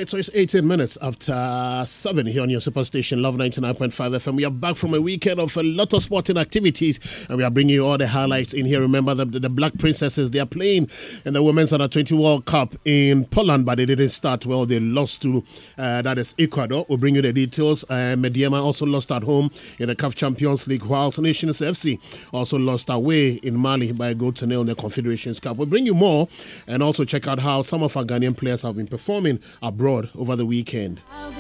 right, so it's 18 minutes after 7 here on your superstation, Love 99.5 FM. We are back from a weekend of a lot of sporting activities, and we are bringing you all the highlights in here. Remember, the Black Princesses, they are playing in the Women's Under-20 World Cup in Poland, but they didn't start well. They lost to, that is Ecuador. We'll bring you the details. Mediema also lost at home in the CAF Champions League, whilst Nations FC also lost away in Mali by a goal to nil in the Confederations Cup. We'll bring you more, and also check out how some of our Ghanaian players have been performing abroad over the weekend.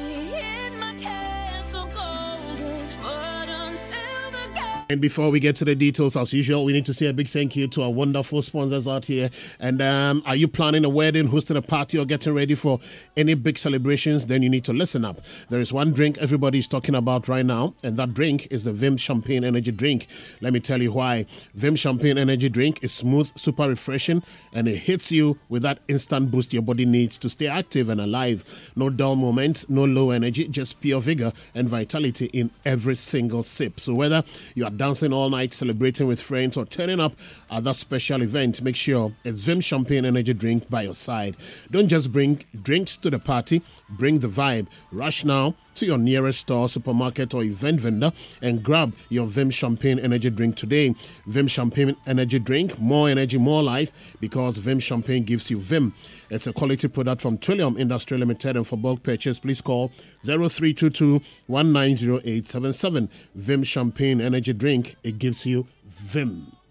And before we get to the details, as usual, we need to say a big thank you to our wonderful sponsors out here. And are you planning a wedding, hosting a party, or getting ready for any big celebrations? Then you need to listen up. There is one drink everybody's talking about right now, and that drink is the Vim Champagne Energy Drink. Let me tell you why. Vim Champagne Energy Drink is smooth, super refreshing, and it hits you with that instant boost your body needs to stay active and alive. No dull moments, no low energy, just pure vigor and vitality in every single sip. So whether you are dancing all night, celebrating with friends, or turning up at that special event, make sure it's Vim Champagne Energy Drink by your side. Don't just bring drinks to the party, bring the vibe. Rush now to your nearest store, supermarket, or event vendor and grab your Vim Champagne Energy Drink today. Vim Champagne Energy Drink, more energy, more life, because Vim Champagne gives you Vim. It's a quality product from Trillium Industry Limited, and for bulk purchase, please call 0322 190877. Vim Champagne Energy Drink, it gives you Vim.